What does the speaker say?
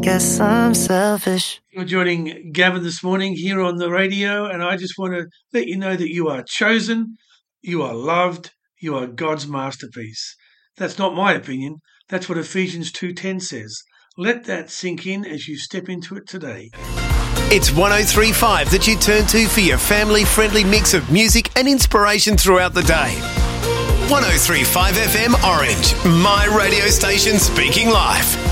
Guess I'm selfish. You're joining Gavin this morning here on the radio, and I just want to let you know that you are chosen, you are loved, you are God's masterpiece. That's not my opinion. That's what Ephesians 2:10 says. Let that sink in as you step into it today. It's 103.5 that you turn to for your family-friendly mix of music and inspiration throughout the day. 103.5 FM Orange, my radio station speaking live.